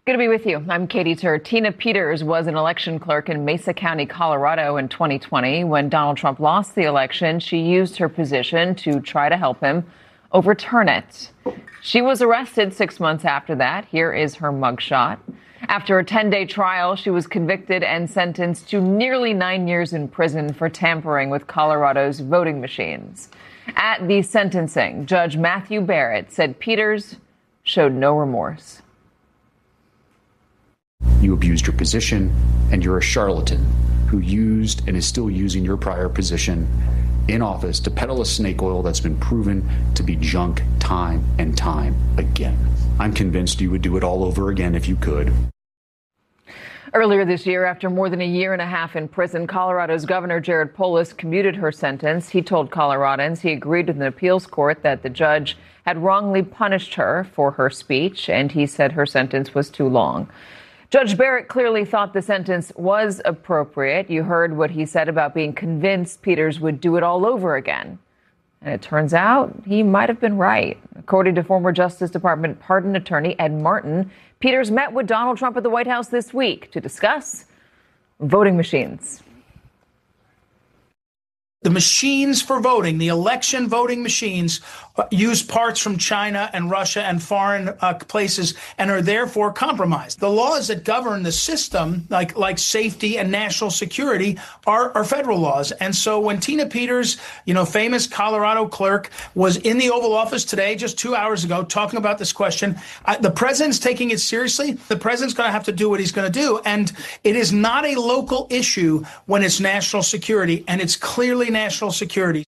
Good to be with you. I'm Katie Tur. Tina Peters was an election clerk in Mesa County, Colorado in 2020. When Donald Trump lost the election, she used her position to try to help him overturn it. She was arrested 6 months after that. Here is her mugshot. After a 10-day trial, she was convicted and sentenced to nearly 9 years in prison for tampering with Colorado's voting machines. At the sentencing, Judge Matthew Barrett said Peters showed no remorse. You abused your position, and you're a charlatan who used and is still using your prior position in office to peddle a snake oil that's been proven to be junk time and time again. I'm convinced you would do it all over again if you could. Earlier this year, after more than a year and a half in prison, Colorado's Governor Jared Polis commuted her sentence. He told Coloradans he agreed with an appeals court that the judge had wrongly punished her for her speech, and he said her sentence was too long. Judge Barrett clearly thought the sentence was appropriate. You heard what he said about being convinced Peters would do it all over again. And it turns out he might have been right. According to former Justice Department pardon attorney Ed Martin, Peters met with Donald Trump at the White House this week to discuss voting machines. The machines for voting, the election voting machines, use parts from China and Russia and foreign places and are therefore compromised. The laws that govern the system, like safety and national security, are federal laws. And so when Tina Peters, famous Colorado clerk, was in the Oval Office today, just 2 hours ago, talking about this question, the president's taking it seriously. The president's going to have to do what he's going to do. And it is not a local issue when it's national security, and it's clearly national security.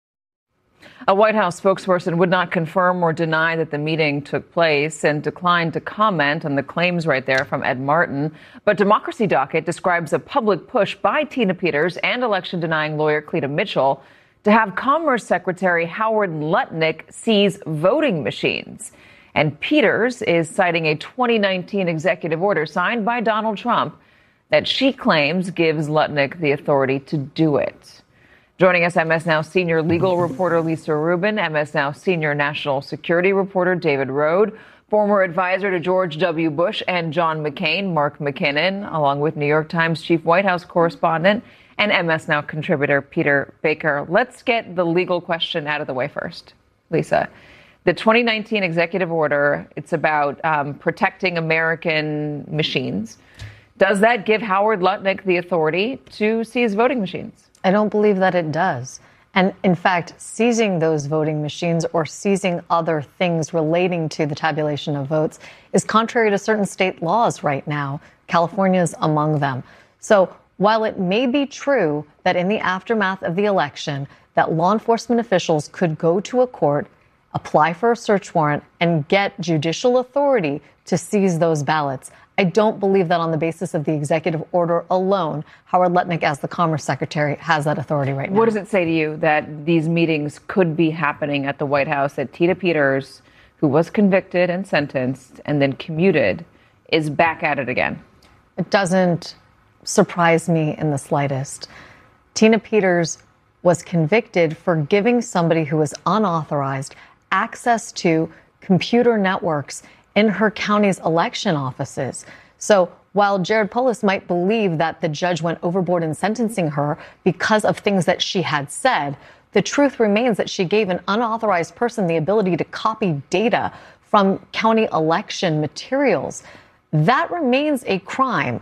A White House spokesperson would not confirm or deny that the meeting took place and declined to comment on the claims right there from Ed Martin. But Democracy Docket describes a public push by Tina Peters and election-denying lawyer Cleta Mitchell to have Commerce Secretary Howard Lutnick seize voting machines. And Peters is citing a 2019 executive order signed by Donald Trump that she claims gives Lutnick the authority to do it. Joining us, MS Now senior legal reporter Lisa Rubin, MS Now senior national security reporter David Rode, former advisor to George W. Bush and John McCain, Mark McKinnon, along with New York Times chief White House correspondent and MS Now contributor Peter Baker. Let's get the legal question out of the way first. Lisa, the 2019 executive order, it's about protecting American machines. Does that give Howard Lutnick the authority to seize voting machines? I don't believe that it does. And in fact, seizing those voting machines or seizing other things relating to the tabulation of votes is contrary to certain state laws right now. California is among them. So while it may be true that in the aftermath of the election, that law enforcement officials could go to a court, apply for a search warrant, and get judicial authority to seize those ballots, I don't believe that on the basis of the executive order alone, Howard Lutnick, as the Commerce Secretary, has that authority right now. What does it say to you that these meetings could be happening at the White House, that Tina Peters, who was convicted and sentenced and then commuted, is back at it again? It doesn't surprise me in the slightest. Tina Peters was convicted for giving somebody who was unauthorized access to computer networks in her county's election offices. So while Jared Polis might believe that the judge went overboard in sentencing her because of things that she had said, the truth remains that she gave an unauthorized person the ability to copy data from county election materials. That remains a crime.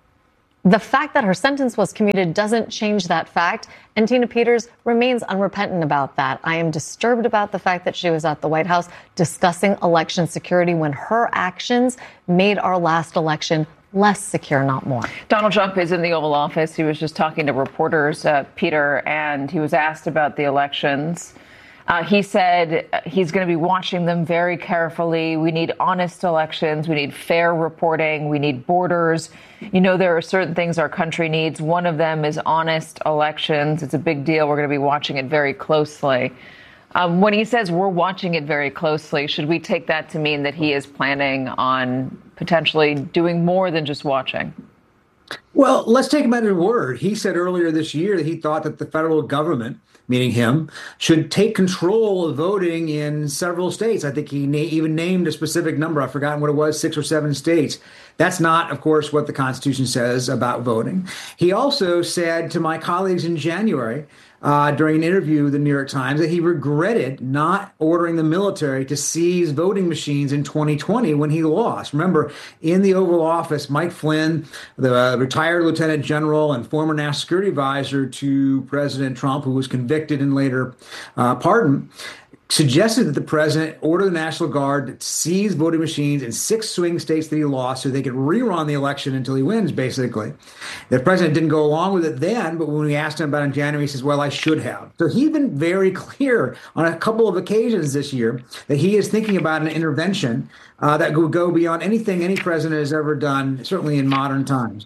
The fact that her sentence was commuted doesn't change that fact, and Tina Peters remains unrepentant about that. I am disturbed about the fact that she was at the White House discussing election security when her actions made our last election less secure, not more. Donald Trump is in the Oval Office. He was just talking to reporters, Peter, and he was asked about the elections. He said he's going to be watching them very carefully. We need honest elections. We need fair reporting. We need borders. There are certain things our country needs. One of them is honest elections. It's a big deal. We're going to be watching it very closely. When he says we're watching it very closely, should we take that to mean that he is planning on potentially doing more than just watching? Well, let's take him at his word. He said earlier this year that he thought that the federal government meaning him, should take control of voting in several states. I think he even named a specific number. I've forgotten what it was, 6 or 7 states. That's not, of course, what the Constitution says about voting. He also said to my colleagues in January, during an interview with the New York Times, that he regretted not ordering the military to seize voting machines in 2020 when he lost. Remember, in the Oval Office, Mike Flynn, the retired lieutenant general and former national security advisor to President Trump, who was convicted and later pardoned, suggested that the president order the National Guard to seize voting machines in 6 swing states that he lost so they could rerun the election until he wins, basically. The president didn't go along with it then, but when we asked him about it in January, he says, well, I should have. So he's been very clear on a couple of occasions this year that he is thinking about an intervention that would go beyond anything any president has ever done, certainly in modern times.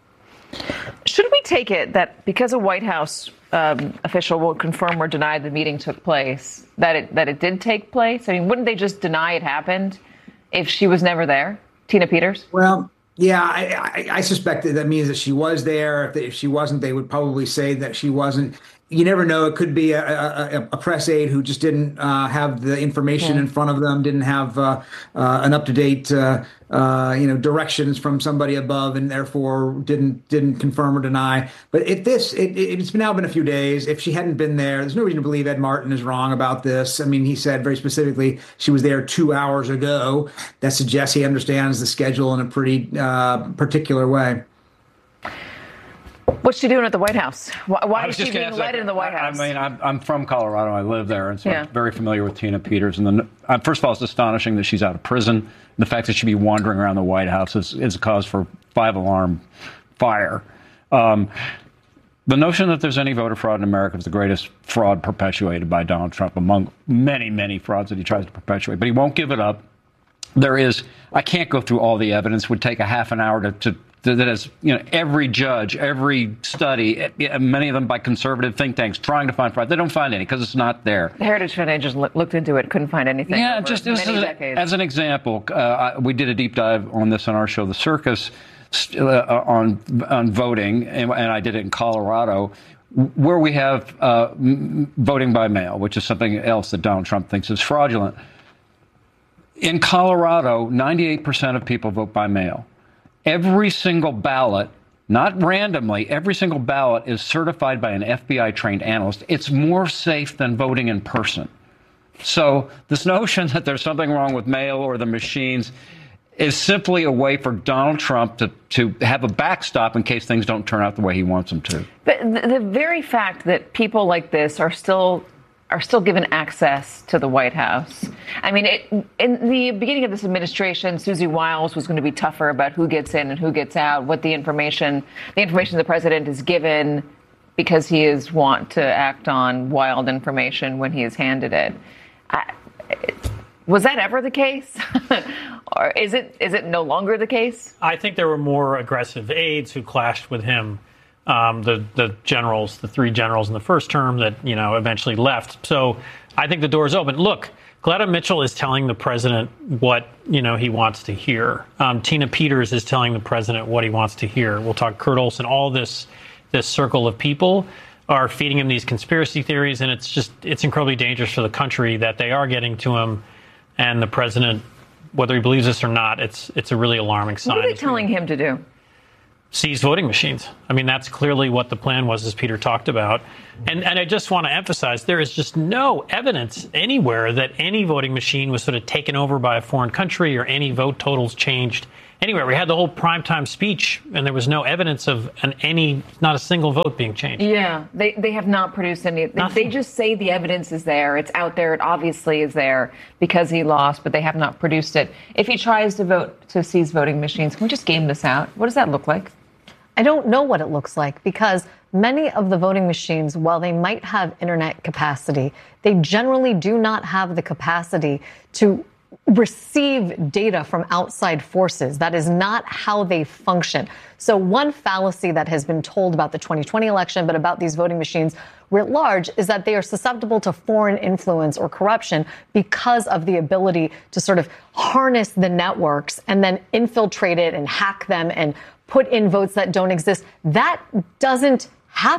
Should we take it that because a White House official will confirm or deny the meeting took place, that it did take place? I mean, wouldn't they just deny it happened if she was never there? Tina Peters? Well, yeah, I suspect that means that she was there. If she wasn't, they would probably say that she wasn't. You never know. It could be a press aide who just didn't have the information in front of them, didn't have an up-to-date directions from somebody above, and therefore didn't confirm or deny. But it's now been a few days. If she hadn't been there, there's no reason to believe Ed Martin is wrong about this. I mean, he said very specifically she was there 2 hours ago. That suggests he understands the schedule in a pretty particular way. What's she doing at the White House? Why is she being led in the White House? I mean, I'm from Colorado. I live there, and so I'm very familiar with Tina Peters. And first of all, it's astonishing that she's out of prison. The fact that she'd be wandering around the White House is a cause for 5-alarm fire. The notion that there's any voter fraud in America is the greatest fraud perpetuated by Donald Trump among many, many frauds that he tries to perpetuate. But he won't give it up. I can't go through all the evidence. It would take a half an hour that is, every judge, every study, many of them by conservative think tanks trying to find fraud. They don't find any because it's not there. The Heritage Foundation just looked into it, couldn't find anything. Yeah, just as an example, we did a deep dive on this on our show, The Circus, on voting, and I did it in Colorado, where we have voting by mail, which is something else that Donald Trump thinks is fraudulent. In Colorado, 98% of people vote by mail. Every single ballot, not randomly, every single ballot is certified by an FBI-trained analyst. It's more safe than voting in person. So this notion that there's something wrong with mail or the machines is simply a way for Donald Trump to have a backstop in case things don't turn out the way he wants them to. But the very fact that people like this are still given access to the White House. I mean, in the beginning of this administration, Susie Wiles was going to be tougher about who gets in and who gets out, what the information the president is given because he is wont to act on wild information when he is handed it. Was that ever the case? Or is it no longer the case? I think there were more aggressive aides who clashed with him. The generals, the 3 generals in the first term that, eventually left. So I think the door is open. Look, Gletta Mitchell is telling the president what, he wants to hear. Tina Peters is telling the president what he wants to hear. We'll talk Kurt Olson. All this circle of people are feeding him these conspiracy theories, and it's incredibly dangerous for the country that they are getting to him. And the president, whether he believes this or not, it's a really alarming sign. What are they telling him to do? Seize voting machines. I mean, that's clearly what the plan was, as Peter talked about. And I just want to emphasize, there is just no evidence anywhere that any voting machine was sort of taken over by a foreign country or any vote totals changed anywhere. We had the whole primetime speech, and there was no evidence of not a single vote being changed. Yeah, they have not produced any. They just say the evidence is there. It's out there. It obviously is there because he lost, but they have not produced it. If he tries to seize voting machines, can we just game this out? What does that look like? I don't know what it looks like because many of the voting machines, while they might have internet capacity, they generally do not have the capacity to receive data from outside forces. That is not how they function. So one fallacy that has been told about the 2020 election, but about these voting machines writ large, is that they are susceptible to foreign influence or corruption because of the ability to sort of harness the networks and then infiltrate it and hack them and put in votes that don't exist. That doesn't happen.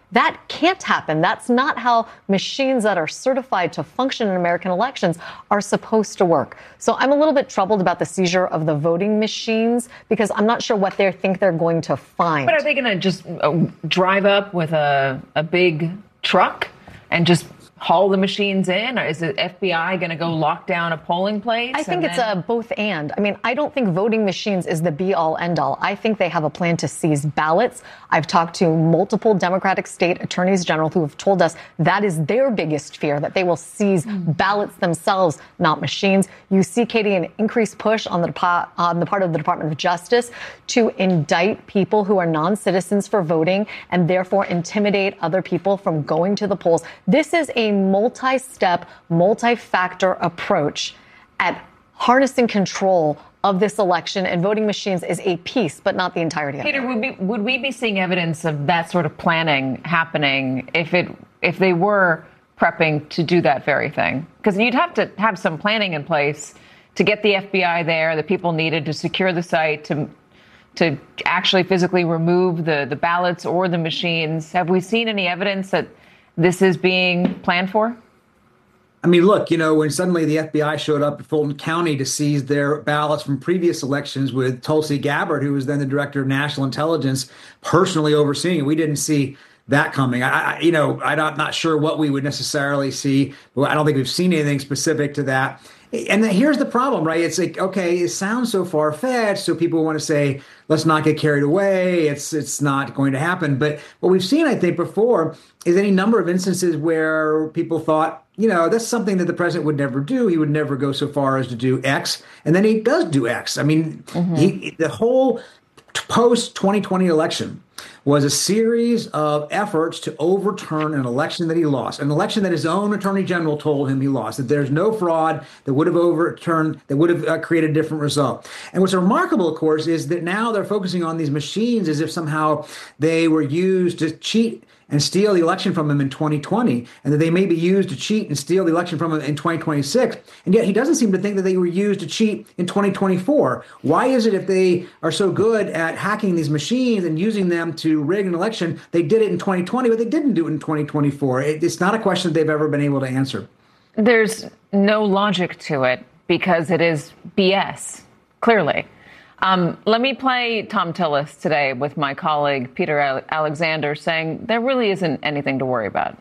That can't happen. That's not how machines that are certified to function in American elections are supposed to work. So I'm a little bit troubled about the seizure of the voting machines because I'm not sure what they think they're going to find. But are they going to just drive up with a big truck and just haul the machines in? Or is the FBI going to go lock down a polling place? I think it's a both and. I mean, I don't think voting machines is the be-all, end-all. I think they have a plan to seize ballots. I've talked to multiple Democratic state attorneys general who have told us that is their biggest fear, that they will seize ballots themselves, not machines. You see, Katie, an increased push on the part of the Department of Justice to indict people who are non-citizens for voting and therefore intimidate other people from going to the polls. This is a multi-step, multi-factor approach at harnessing control of this election, and voting machines is a piece, but not the entirety of it. Peter, would we be seeing evidence of that sort of planning happening if they were prepping to do that very thing? Because you'd have to have some planning in place to get the FBI there, the people needed to secure the site, to actually physically remove the ballots or the machines. Have we seen any evidence that this is being planned for? I mean, look, when suddenly the FBI showed up at Fulton County to seize their ballots from previous elections with Tulsi Gabbard, who was then the director of national intelligence, personally overseeing it, we didn't see that coming. I'm not sure what we would necessarily see. Well, I don't think we've seen anything specific to that. And here's the problem, right? It's like, okay, it sounds so far-fetched, so people want to say, let's not get carried away. It's not going to happen. But what we've seen, I think, before is any number of instances where people thought, that's something that the president would never do. He would never go so far as to do X. And then he does do X. I mean, the whole post-2020 election was a series of efforts to overturn an election that he lost, an election that his own attorney general told him he lost, that there's no fraud that would have overturned, that would have created a different result. And what's remarkable, of course, is that now they're focusing on these machines as if somehow they were used to cheat and steal the election from him in 2020, and that they may be used to cheat and steal the election from him in 2026. And yet he doesn't seem to think that they were used to cheat in 2024. Why is it if they are so good at hacking these machines and using them to rig an election, they did it in 2020, but they didn't do it in 2024? It's not a question that they've ever been able to answer. There's no logic to it because it is BS, clearly. Let me play Thom Tillis today with my colleague Peter Alexander saying there really isn't anything to worry about.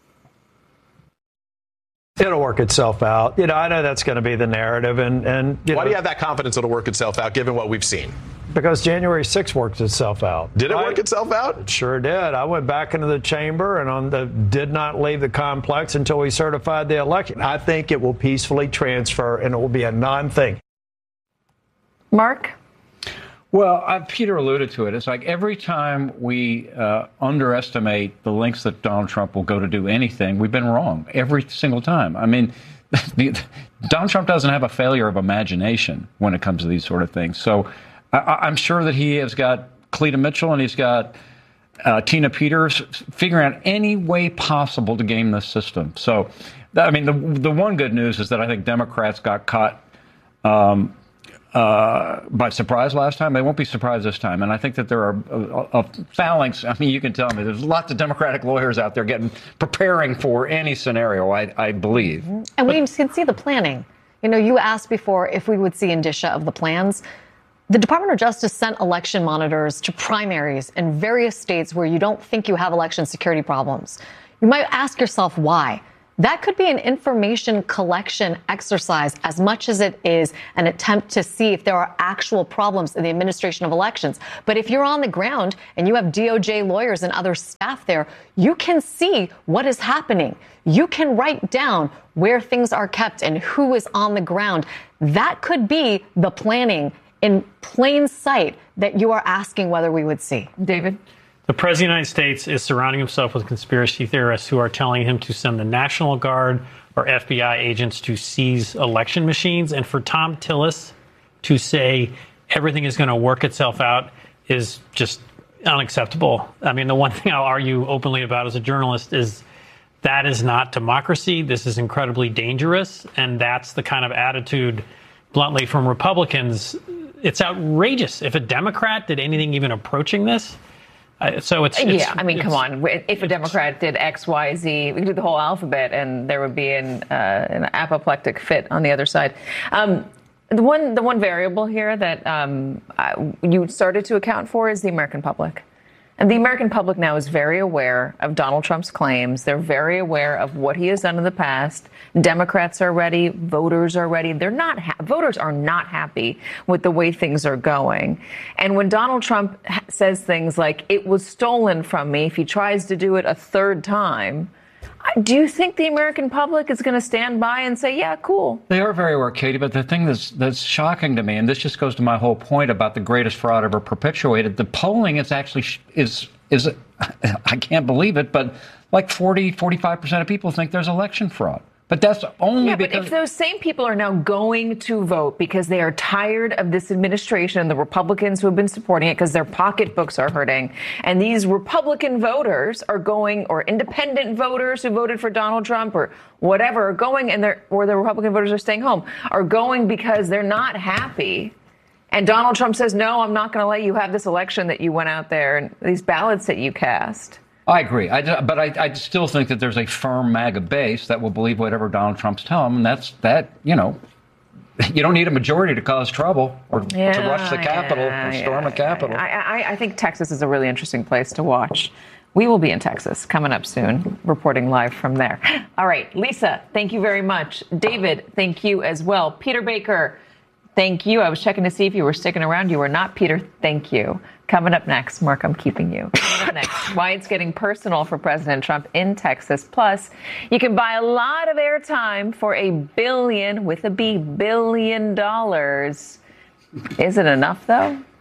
It'll work itself out. I know that's going to be the narrative. And why do you have that confidence it'll work itself out, given what we've seen? Because January 6th worked itself out. Did it work itself out? It sure did. I went back into the chamber and did not leave the complex until we certified the election. I think it will peacefully transfer and it will be a non-thing. Mark? Well, Peter alluded to it. It's like every time we underestimate the lengths that Donald Trump will go to do anything, we've been wrong every single time. I mean, Donald Trump doesn't have a failure of imagination when it comes to these sort of things. So I'm sure that he has got Cleta Mitchell and he's got Tina Peters figuring out any way possible to game this system. So, I mean, the one good news is that I think Democrats got caught by surprise last time. They won't be surprised this time. And I think that there are a phalanx. I mean, you can tell me there's lots of Democratic lawyers out there preparing for any scenario, I believe. And we can see the planning. You asked before if we would see indicia of the plans. The Department of Justice sent election monitors to primaries in various states where you don't think you have election security problems. You might ask yourself why. That could be an information collection exercise as much as it is an attempt to see if there are actual problems in the administration of elections. But if you're on the ground and you have DOJ lawyers and other staff there, you can see what is happening. You can write down where things are kept and who is on the ground. That could be the planning in plain sight that you are asking whether we would see. David? The President of the United States is surrounding himself with conspiracy theorists who are telling him to send the National Guard or FBI agents to seize election machines. And for Thom Tillis to say everything is going to work itself out is just unacceptable. I mean, the one thing I'll argue openly about as a journalist is that is not democracy. This is incredibly dangerous. And that's the kind of attitude, bluntly, from Republicans. It's outrageous. If a Democrat did anything even approaching this, So it's I mean, come on. If a Democrat did X, Y, Z, we could do the whole alphabet, and there would be an apoplectic fit on the other side. The one variable here that you started to account for is the American public. And the American public now is very aware of Donald Trump's claims. They're very aware of what he has done in the past. Democrats are ready. Voters are ready. Voters are not happy with the way things are going. And when Donald Trump says things like, it was stolen from me, if he tries to do it a third time, do you think the American public is going to stand by and say, yeah, cool? They are very aware, Katie, but the thing that's shocking to me, and this just goes to my whole point about the greatest fraud ever perpetuated, the polling is actually is I can't believe it, but like 45% of people think there's election fraud. But that's only because... But if those same people are now going to vote because they are tired of this administration, the Republicans who have been supporting it because their pocketbooks are hurting, and these Republican voters are going, or independent voters who voted for Donald Trump or whatever, are going, or the Republican voters are staying home, are going because they're not happy. And Donald Trump says, no, I'm not going to let you have this election that you went out there and these ballots that you cast. I agree, but I still think that there's a firm MAGA base that will believe whatever Donald Trump's telling them, and you don't need a majority to cause trouble or to rush the Capitol or storm a Capitol. I think Texas is a really interesting place to watch. We will be in Texas coming up soon, reporting live from there. All right, Lisa, thank you very much. David, thank you as well. Peter Baker, thank you. I was checking to see if you were sticking around. You were not, Peter. Thank you. Coming up next, Mark, I'm keeping you. Coming up next, why it's getting personal for President Trump in Texas. Plus, you can buy a lot of airtime for $1 billion, with a B, $1 billion. Is it enough, though?